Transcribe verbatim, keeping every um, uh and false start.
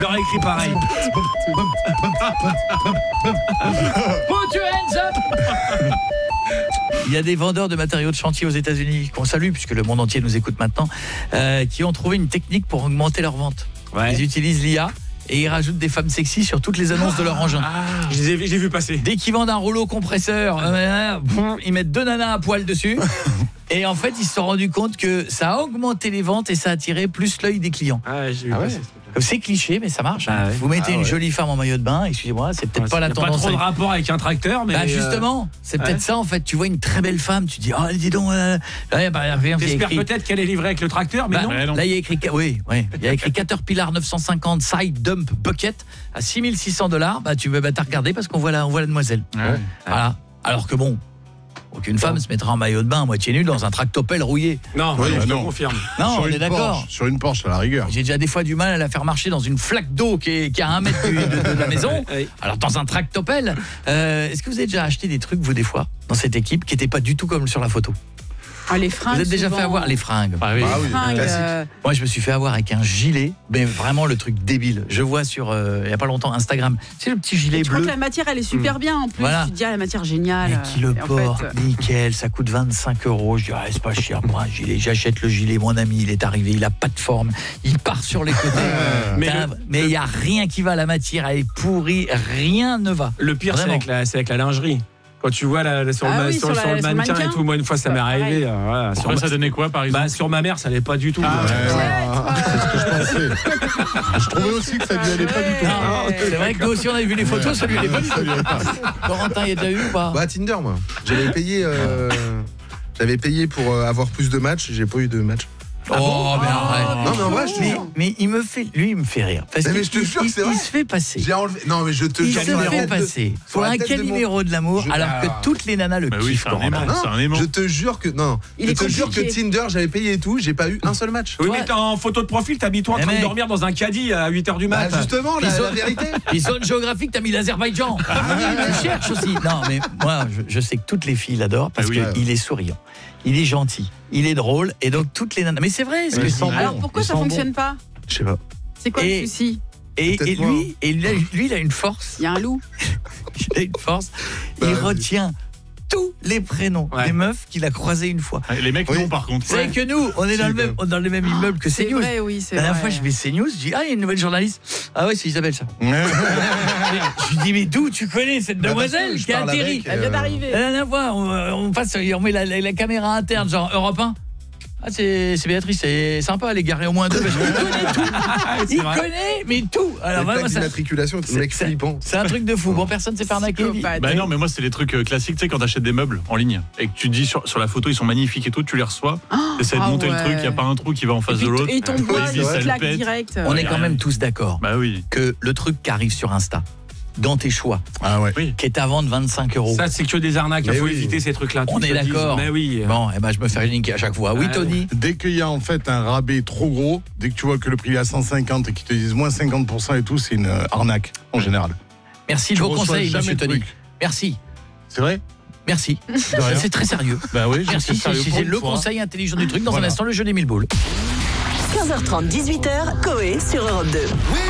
J'aurais écrit pareil. Put your hands up. Il y a des vendeurs de matériaux de chantier aux États-Unis qu'on salue puisque le monde entier nous écoute maintenant, euh, qui ont trouvé une technique pour augmenter leurs ventes. Ouais. Ils utilisent l'I A et ils rajoutent des femmes sexy sur toutes les annonces de leur engin. Ah, je les ai, j'ai vu passer. Dès qu'ils vendent un rouleau compresseur, euh, ils mettent deux nanas à poil dessus. Et en fait, ils se sont rendus compte que ça a augmenté les ventes et ça a attiré plus l'œil des clients. Ah, j'ai vu ah passer. Ouais. C'est cliché, mais ça marche. Ah ouais. Vous mettez ah une ouais. jolie femme en maillot de bain, excusez-moi, c'est peut-être ouais, pas la tendance. Pas trop de rapport avec un tracteur, mais. Bah justement, c'est ouais. peut-être ça en fait. Tu vois une très belle femme, tu dis, oh, dis donc. Euh... Là, bah, J'espère écrit... peut-être qu'elle est livrée avec le tracteur, mais bah, non. Ouais, non. Là, il y a écrit, oui, oui, il y a écrit Caterpillar neuf cent cinquante Side Dump Bucket à six mille six cents dollars. Bah, tu veux, bah, t'as regardé parce qu'on voit la, on voit la demoiselle. Ouais. Voilà. Alors que bon. Aucune femme se mettra en maillot de bain à moitié nu dans un tractopelle rouillé. Non, oui, je non. confirme. Non, sur on est d'accord. Sur une Porsche, à la rigueur. J'ai déjà des fois du mal à la faire marcher dans une flaque d'eau qui est, qui est à un mètre de, de, de la maison. Oui. Alors, dans un tractopelle, euh, est-ce que vous avez déjà acheté des trucs, vous, des fois, dans cette équipe, qui n'étaient pas du tout comme sur la photo ? Ah, les fringues. Vous êtes déjà souvent... fait avoir les fringues. Ah oui, ah oui fringues, euh... Moi, je me suis fait avoir avec un gilet, mais vraiment le truc débile. Je vois sur, euh, il y a pas longtemps, Instagram. C'est le petit gilet je bleu. Je crois que la matière, elle est super bien en plus. Voilà. Tu te dis, ah, la matière géniale. Et qui le porte, en fait... nickel, ça coûte vingt-cinq euros. Je dis, ah, c'est pas cher pour un gilet. J'achète le gilet, mon ami, il est arrivé, il a pas de forme. Il part sur les côtés. mais il le... n'y a rien qui va, la matière, elle est pourrie, rien ne va. Le pire, c'est avec, avec la lingerie. Quand tu vois la, la, sur, ah le, oui, sur, sur, sur la, le mannequin, sur le mannequin et tout, moi une fois ça m'est arrivé. Euh, voilà, sur ça donnait quoi par exemple? Bah, sur ma mère, ça allait pas du tout. Ah, ouais, ouais, c'est ce que je pensais. Je trouvais aussi que ça lui allait pas du tout. Non, c'est vrai que nous aussi on avait vu les photos, ça lui allait pas du tout. Corentin, il y a déjà eu ou pas? Bah Tinder, moi. J'avais payé, euh, j'avais payé pour avoir plus de matchs. J'ai pas eu de match. Oh, oh mais arrête. Non mais en vrai, je te mais, jure. mais il me fait, lui, il me fait rire. Parce mais, que mais je te il, jure que c'est il, vrai. il se fait passer. J'ai enlevé. Non mais je te il jure. Il se fait passer pour un Calimero de l'amour, je... alors que toutes les nanas le bah kiffent. Oui, c'est un aimant. Je te jure que non. Il je est te jure que Tinder, j'avais payé et tout, j'ai pas eu un seul match. Oui, mais en photo de profil, t'as mis toi en train de dormir dans un caddie à huit heures du mat. Bah justement, la, la vérité. Puis zone géographique, t'as mis l'Azerbaïdjan. Tu cherches aussi. Non mais moi, je, je sais que toutes les filles l'adorent parce qu'il oui. est souriant. Il est gentil, il est drôle et donc toutes les nanas. Mais c'est vrai, ce que bon. Alors pourquoi ça fonctionne bon. pas? Je sais pas. C'est quoi et, le souci? Et, et lui, et lui, lui, il a une force. Il y a un loup. Il a une force. Bah, il retient tous les prénoms ouais. des meufs qu'il a croisées une fois. Les mecs oui. non par contre. Vous savez que nous, on est dans le même, dans le même immeuble que CNews. C'est vrai, oui, c'est La dernière vrai. fois, je vais CNews, je dis ah il y a une nouvelle journaliste. Ah ouais, c'est Isabelle ça. Je lui dis mais d'où tu connais cette demoiselle qui a atterri? Elle vient d'arriver. La dernière fois, on, on passe, on met la, la, la caméra interne, genre Europe un. Ah c'est c'est Béatrice, c'est sympa, elle est garée au moins deux parce qu'il connaît tout. Il connaît mais tout. Alors vraiment ça d'immatriculation, c'est mec flippant. C'est un truc de fou. Bon personne s'est fait arnaquer. Bah non, mais moi c'est les trucs classiques, tu sais quand t'achètes des meubles en ligne et que tu dis sur sur la photo ils sont magnifiques et tout, tu les reçois, t'essaies de monter le truc, il y a pas un trou qui va en face de l'autre. Et ton bois claque direct. On est quand même tous d'accord. Bah oui. Que le truc qui arrive sur Insta dans tes choix, ah ouais. qui est à vendre vingt-cinq euros. Ça, c'est que des arnaques, il faut oui. éviter ces trucs-là. On est d'accord. Mais oui. Bon, et eh ben je me fais niquer à chaque fois. Oui, Tony. Dès qu'il y a en fait un rabais trop gros, dès que tu vois que le prix est à cent cinquante et qu'ils te disent moins cinquante pour cent et tout, c'est une arnaque en général. Merci de vos conseils, monsieur Tony. Merci. C'est vrai? Merci. C'est très sérieux. Bah oui, merci. C'est le conseil intelligent du truc. Dans un instant, le jeu des mille boules. quinze heures trente, dix-huit heures, Coé sur Europe deux.